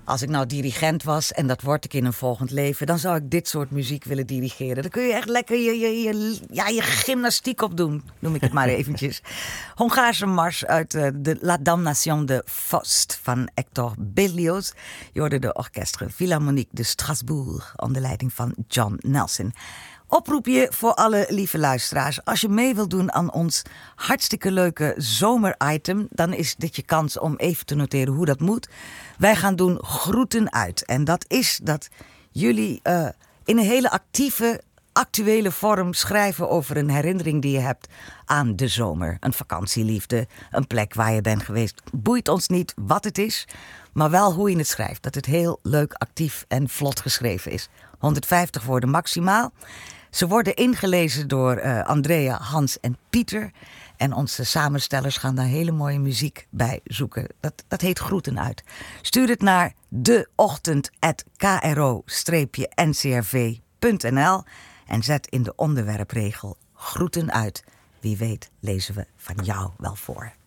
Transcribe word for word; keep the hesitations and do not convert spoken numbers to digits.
als ik nou dirigent was, en dat word ik in een volgend leven, dan zou ik dit soort muziek willen dirigeren. Dan kun je echt lekker je, je, je, ja, je gymnastiek op doen, noem ik het maar eventjes. Hongaarse mars uit uh, de La Damnation de Faust van Hector Berlioz. Je hoorde de Orchestre Philharmonique de Strasbourg onder leiding van John Nelson. Oproepje voor alle lieve luisteraars. Als je mee wilt doen aan ons hartstikke leuke zomeritem, dan is dit je kans om even te noteren hoe dat moet. Wij gaan doen groeten uit. En dat is dat jullie uh, in een hele actieve, actuele vorm schrijven over een herinnering die je hebt aan de zomer. Een vakantieliefde, een plek waar je bent geweest. Boeit ons niet wat het is, maar wel hoe je het schrijft. Dat het heel leuk, actief en vlot geschreven is. honderdvijftig woorden maximaal. Ze worden ingelezen door uh, Andrea, Hans en Pieter. En onze samenstellers gaan daar hele mooie muziek bij zoeken. Dat, dat heet Groeten uit. Stuur het naar deochtend apenstaartje k r o n c r v punt n l en zet in de onderwerpregel Groeten uit. Wie weet lezen we van jou wel voor.